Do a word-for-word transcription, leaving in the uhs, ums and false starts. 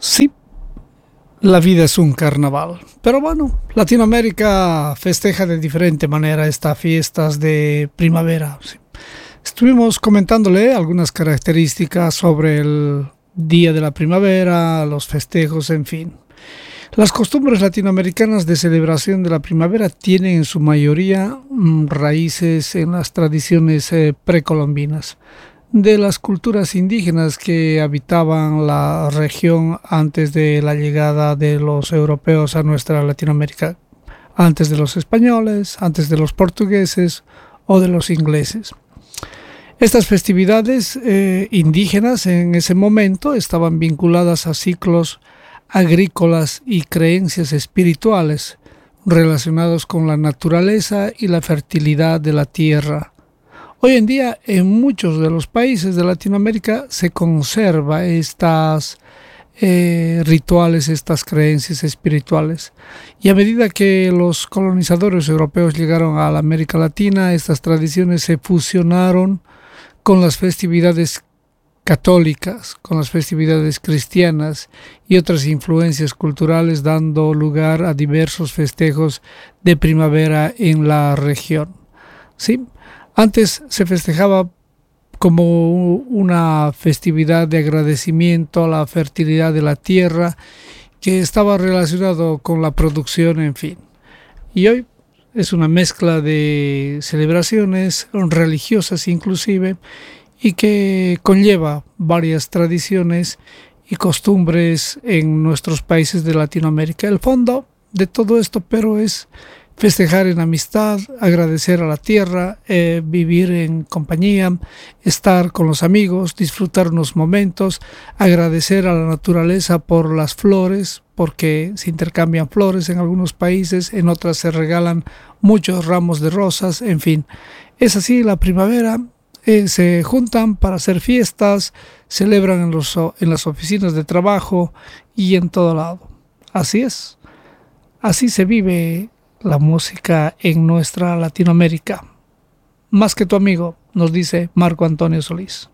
Sí, la vida es un carnaval. Pero bueno, Latinoamérica festeja de diferente manera estas fiestas de primavera. Sí. Estuvimos comentándole algunas características sobre el día de la primavera, los festejos, en fin. Las costumbres latinoamericanas de celebración de la primavera tienen en su mayoría mm, raíces en las tradiciones eh, precolombinas de las culturas indígenas que habitaban la región antes de la llegada de los europeos a nuestra Latinoamérica, antes de los españoles, antes de los portugueses o de los ingleses. Estas festividades eh, indígenas en ese momento estaban vinculadas a ciclos agrícolas y creencias espirituales relacionados con la naturaleza y la fertilidad de la tierra. Hoy en día en muchos de los países de Latinoamérica se conserva estas eh, rituales, estas creencias espirituales. Y a medida que los colonizadores europeos llegaron a la América Latina, estas tradiciones se fusionaron con las festividades católicas, con las festividades cristianas y otras influencias culturales, dando lugar a diversos festejos de primavera en la región. ¿Sí? Antes se festejaba como una festividad de agradecimiento a la fertilidad de la tierra, que estaba relacionado con la producción, en fin. Y hoy es una mezcla de celebraciones religiosas inclusive, y que conlleva varias tradiciones y costumbres en nuestros países de Latinoamérica. El fondo de todo esto, pero, es festejar en amistad, agradecer a la tierra, eh, vivir en compañía, estar con los amigos, disfrutar unos momentos, agradecer a la naturaleza por las flores, porque se intercambian flores en algunos países, en otras se regalan muchos ramos de rosas, en fin. Es así la primavera. Eh, se juntan para hacer fiestas, celebran en, los, en las oficinas de trabajo y en todo lado. Así es, así se vive la música en nuestra Latinoamérica. Más que tu amigo, nos dice Marco Antonio Solís.